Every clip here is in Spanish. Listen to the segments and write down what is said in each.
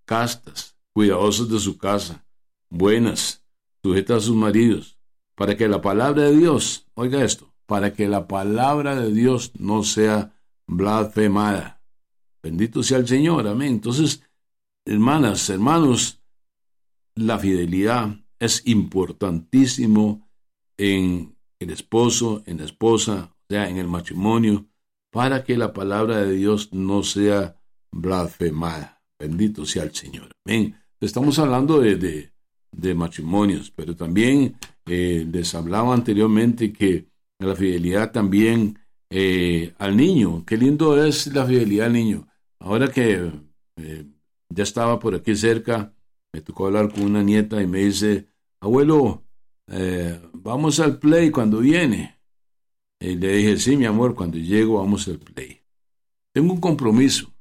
castas, cuidadosas de su casa, buenas, sujetas a sus maridos, para que la palabra de Dios, oiga esto, para que la palabra de Dios no sea blasfemada. Bendito sea el Señor, amén. Entonces, hermanas, hermanos, la fidelidad es importantísimo en el esposo, en la esposa, o sea, en el matrimonio, para que la palabra de Dios no sea blasfemada. Bendito sea el Señor, amén. Estamos hablando de matrimonios, pero también les hablaba anteriormente que la fidelidad también al niño. Qué lindo es la fidelidad al niño. Ahora que ya estaba por aquí cerca, me tocó hablar con una nieta y me dice, abuelo, vamos al play cuando viene. Y le dije, sí, mi amor, cuando llego vamos al play. Tengo un compromiso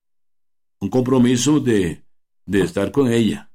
de estar con ella.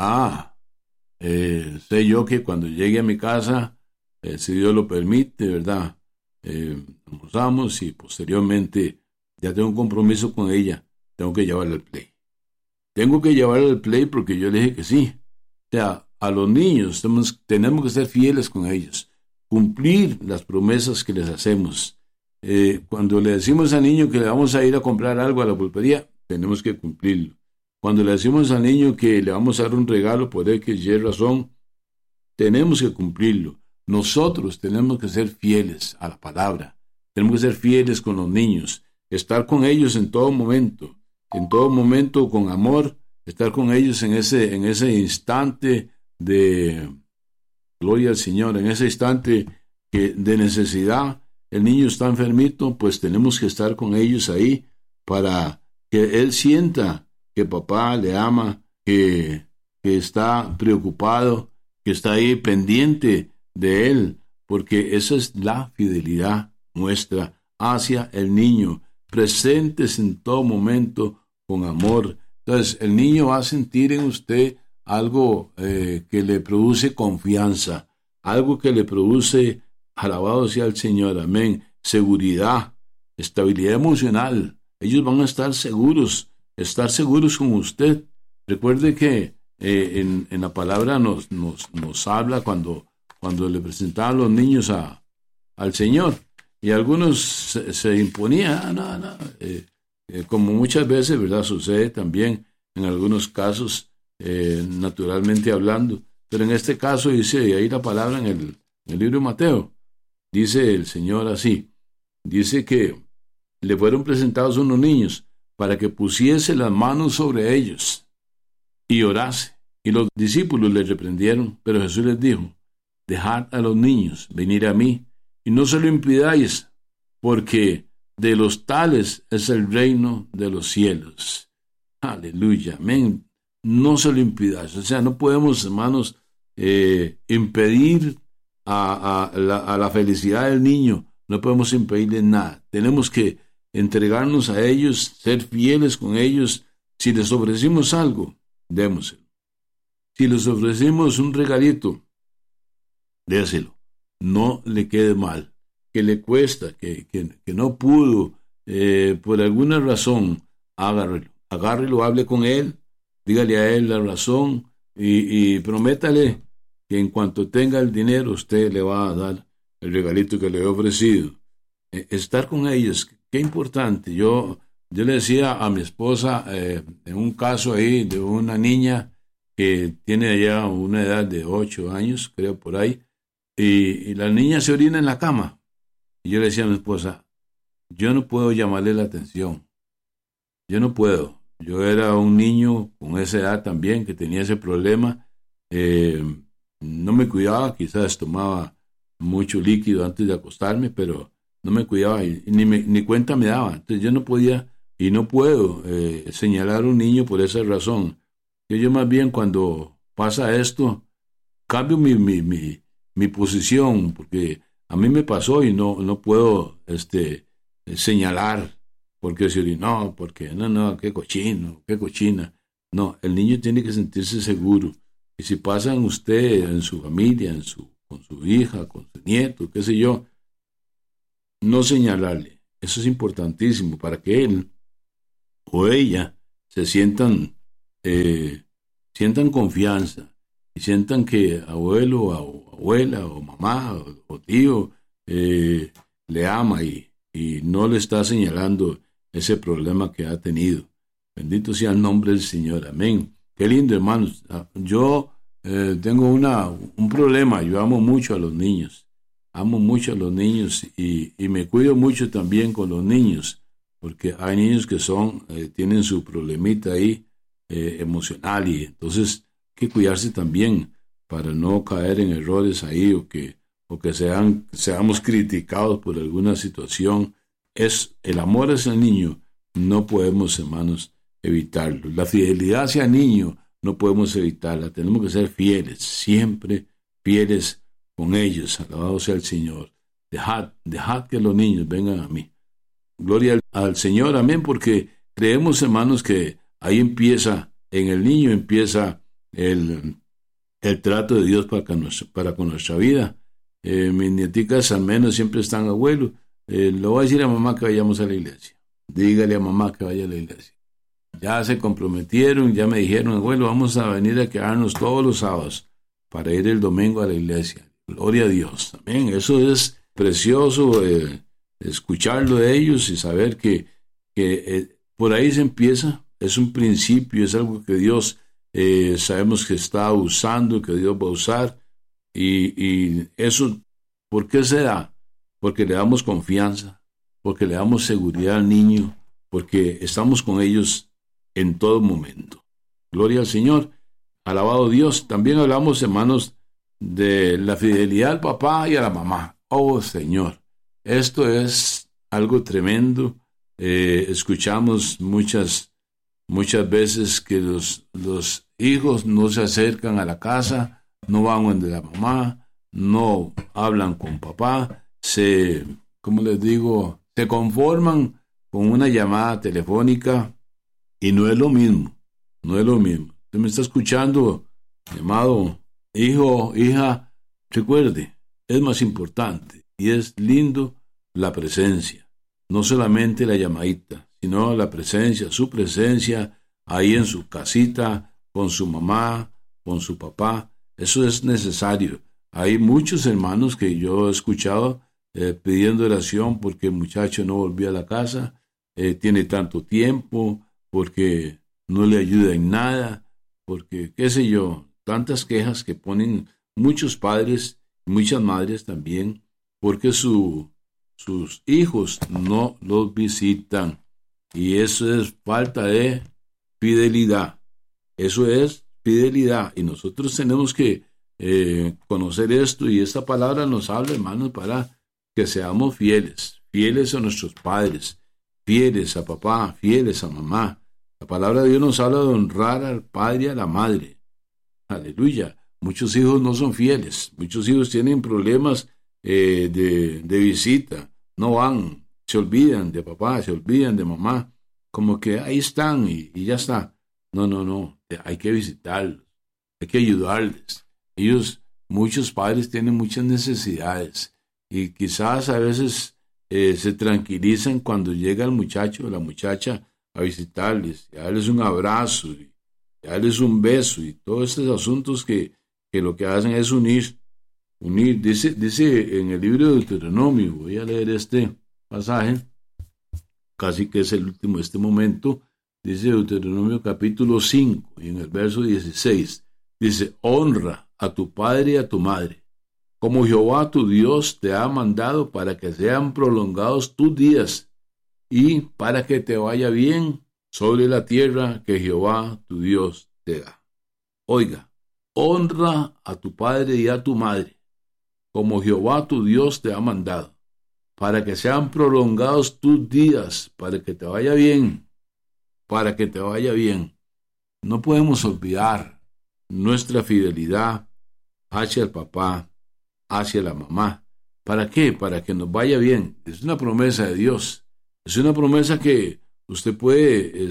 Sé yo que cuando llegue a mi casa, si Dios lo permite, ¿verdad? Almorzamos y posteriormente ya tengo un compromiso con ella. Tengo que llevarla al play. Tengo que llevarla al play porque yo le dije que sí. O sea, a los niños tenemos que ser fieles con ellos. Cumplir las promesas que les hacemos. Cuando le decimos al niño que le vamos a ir a comprar algo a la pulpería, tenemos que cumplirlo. Cuando le decimos al niño que le vamos a dar un regalo por X y razón, tenemos que cumplirlo. Nosotros tenemos que ser fieles a la palabra. Tenemos que ser fieles con los niños. Estar con ellos en todo momento con amor. Estar con ellos en ese instante de gloria al Señor, en ese instante de necesidad. El niño está enfermito, pues tenemos que estar con ellos ahí para que él sienta que papá le ama, que está preocupado, que está ahí pendiente de él, porque esa es la fidelidad nuestra hacia el niño, presentes en todo momento con amor. Entonces, el niño va a sentir en usted algo que le produce confianza, algo que le produce, alabado sea el Señor, amén, seguridad, estabilidad emocional. Ellos van a estar seguros con usted. Recuerde que en la palabra nos habla cuando le presentaban los niños al Señor, y algunos se imponían, como muchas veces, ¿verdad? Sucede también en algunos casos, naturalmente hablando, pero en este caso dice ahí la palabra en el libro de Mateo, dice el Señor así, dice que le fueron presentados unos niños para que pusiese las manos sobre ellos y orase. Y los discípulos le reprendieron, pero Jesús les dijo, dejad a los niños venir a mí, y no se lo impidáis, porque de los tales es el reino de los cielos. Aleluya, amén. No se lo impidáis. O sea, no podemos, hermanos, impedir a la felicidad del niño. No podemos impedirle nada. Tenemos que entregarnos a ellos, ser fieles con ellos. Si les ofrecimos algo, démoselo. Si les ofrecimos un regalito, déselo. No le quede mal. Que le cuesta, que no pudo, por alguna razón, agárrelo, hable con él, dígale a él la razón y prométale que en cuanto tenga el dinero, usted le va a dar el regalito que le he ofrecido. Estar con ellos, qué importante. Yo le decía a mi esposa, en un caso ahí de una niña que tiene ya una edad de 8 años, creo por ahí, y la niña se orina en la cama. Y yo le decía a mi esposa, yo no puedo llamarle la atención. Yo no puedo. Yo era un niño con esa edad también que tenía ese problema. No me cuidaba, quizás tomaba mucho líquido antes de acostarme, pero no me cuidaba y ni cuenta me daba. Entonces yo no podía y no puedo señalar a un niño por esa razón. Yo más bien cuando pasa esto, cambio mi posición, porque a mí me pasó y no puedo señalar porque se orinó, porque no, qué cochino, qué cochina. No, el niño tiene que sentirse seguro. Y si pasa en usted, en su familia, con su hija, con su nieto, qué sé yo, no señalarle. Eso es importantísimo para que él o ella se sientan sientan confianza y sientan que abuelo o abuela o mamá o tío le ama y no le está señalando ese problema que ha tenido. Bendito sea el nombre del Señor. Amén. Qué lindo, hermanos. Yo tengo un problema. Yo amo mucho a los niños. Amo mucho a los niños y me cuido mucho también con los niños, porque hay niños que tienen su problemita ahí emocional, y entonces hay que cuidarse también para no caer en errores ahí o que seamos criticados por alguna situación. El amor hacia el niño, no podemos, hermanos, evitarlo. La fidelidad hacia el niño no podemos evitarla. Tenemos que ser fieles, siempre fieles con ellos. Alabado sea el Señor. Dejad que los niños vengan a mí. Gloria al Señor, amén, porque creemos, hermanos, que ahí en el niño empieza el trato de Dios para con nuestra vida. Mis nieticas al menos siempre están, abuelo, le voy a decir a mamá que vayamos a la iglesia. Dígale a mamá que vaya a la iglesia. Ya se comprometieron, ya me dijeron, abuelo, vamos a venir a quedarnos todos los sábados para ir el domingo a la iglesia. Gloria a Dios. Amén. Eso es precioso, escucharlo de ellos y saber que por ahí se empieza. Es un principio, es algo que Dios sabemos que está usando, que Dios va a usar. Y eso, ¿por qué se da? Porque le damos confianza, porque le damos seguridad al niño, porque estamos con ellos en todo momento. Gloria al Señor. Alabado Dios. También hablamos, hermanos, de la fidelidad al papá y a la mamá. Oh, Señor. Esto es algo tremendo. Escuchamos muchas veces que los hijos no se acercan a la casa, no van donde la mamá, no hablan con papá, se conforman con una llamada telefónica y no es lo mismo. Usted me está escuchando, mi amado hijo, hija, recuerde, es más importante y es lindo la presencia, no solamente la llamadita, sino la presencia, su presencia ahí en su casita, con su mamá, con su papá. Eso es necesario. Hay muchos hermanos que yo he escuchado pidiendo oración porque el muchacho no volvió a la casa, tiene tanto tiempo, porque no le ayuda en nada, porque, qué sé yo, tantas quejas que ponen muchos padres, muchas madres también, porque sus hijos no los visitan. Y eso es falta de fidelidad. Eso es fidelidad. Y nosotros tenemos que conocer esto, y esta palabra nos habla, hermanos, para que seamos fieles a nuestros padres, fieles a papá, fieles a mamá. La palabra de Dios nos habla de honrar al padre y a la madre. Aleluya. Muchos hijos no son fieles. Muchos hijos tienen problemas de visita. No van. Se olvidan de papá, se olvidan de mamá. Como que ahí están y ya está. No. Hay que visitarlos. Hay que ayudarles. Muchos padres tienen muchas necesidades. Y quizás a veces se tranquilizan cuando llega el muchacho o la muchacha a visitarles, y a darles un abrazo, y a darles un beso, y todos estos asuntos que lo que hacen es unir. Dice en el libro de Deuteronomio, voy a leer este pasaje, casi que es el último de este momento, dice Deuteronomio capítulo 5, y en el verso 16, dice, honra a tu padre y a tu madre, como Jehová tu Dios te ha mandado, para que sean prolongados tus días, y para que te vaya bien sobre la tierra que Jehová tu Dios te da. Oiga, honra a tu padre y a tu madre, como Jehová tu Dios te ha mandado, para que sean prolongados tus días, para que te vaya bien, para que te vaya bien. No podemos olvidar nuestra fidelidad hacia el papá, hacia la mamá. ¿Para qué? Para que nos vaya bien. Es una promesa de Dios. Es una promesa que usted puede,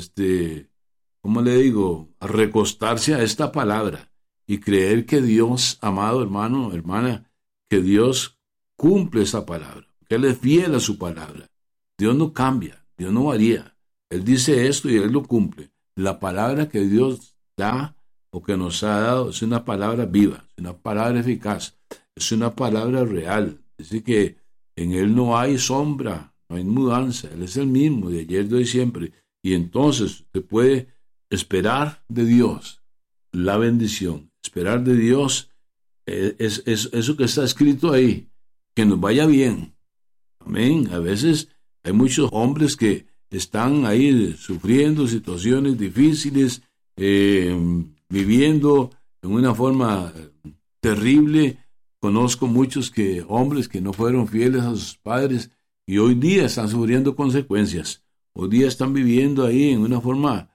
recostarse a esta palabra y creer que Dios, amado hermano, hermana, que Dios cumple esa palabra, que Él es fiel a su palabra. Dios no cambia, Dios no varía. Él dice esto y Él lo cumple. La palabra que Dios da o que nos ha dado es una palabra viva, es una palabra eficaz, es una palabra real. Dice que en Él no hay sombra, no hay mudanza, Él es el mismo de ayer, de hoy, siempre. Y entonces usted puede esperar de Dios la bendición, esperar de Dios es eso que está escrito ahí, que nos vaya bien. Amén. A veces hay muchos hombres que están ahí sufriendo situaciones difíciles, viviendo en una forma terrible. Conozco muchos hombres que no fueron fieles a sus padres y hoy día están sufriendo consecuencias. Hoy día están viviendo ahí en una forma,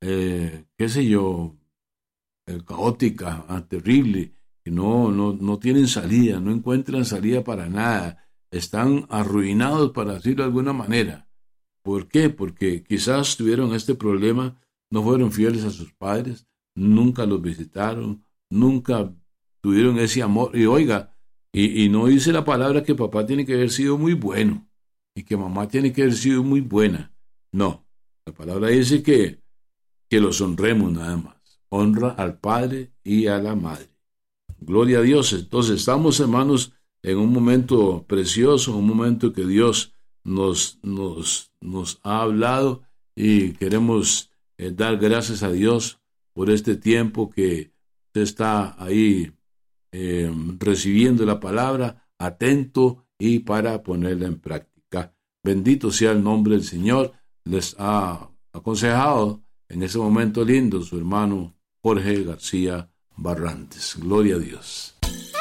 caótica, terrible, que no tienen salida, no encuentran salida para nada. Están arruinados, para decirlo de alguna manera. ¿Por qué? Porque quizás tuvieron este problema, no fueron fieles a sus padres, nunca los visitaron, nunca tuvieron ese amor. Y oiga, y no dice la palabra que papá tiene que haber sido muy bueno y que mamá tiene que haber sido muy buena. No, la palabra dice que los honremos nada más. Honra al padre y a la madre. Gloria a Dios. Entonces estamos, hermanos, en un momento precioso, un momento que Dios nos ha hablado y queremos dar gracias a Dios por este tiempo que usted está ahí recibiendo la palabra, atento y para ponerla en práctica. Bendito sea el nombre del Señor. Les ha aconsejado en ese momento lindo su hermano Jorge García Barrantes. Gloria a Dios.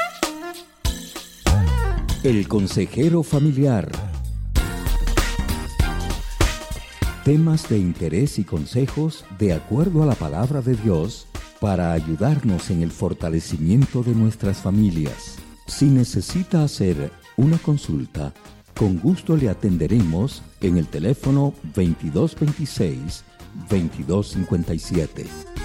El consejero familiar. Temas de interés y consejos de acuerdo a la palabra de Dios para ayudarnos en el fortalecimiento de nuestras familias. Si necesita hacer una consulta, con gusto le atenderemos en el teléfono 2226-2257.